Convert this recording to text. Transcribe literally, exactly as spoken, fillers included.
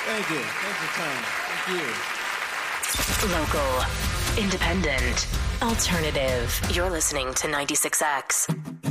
Thank you. Thanks for time. Thank you. Local, independent, alternative. You're listening to ninety-six X.